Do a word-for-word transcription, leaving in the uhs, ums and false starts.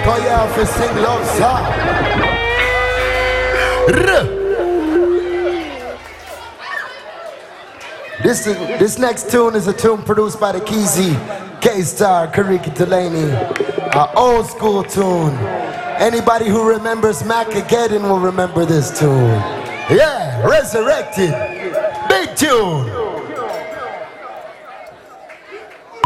Cause you have to sing love song. This, is, this next tune is a tune produced by the Keezy, K-Star, Kariki Delaney. An old school tune. Anybody who remembers Macageddon will remember this tune. Yeah, Resurrected. Big tune.